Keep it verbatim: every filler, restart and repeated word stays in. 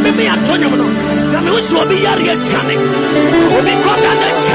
me me atonyo no. Na me usu obi yare atwane. Obi koda na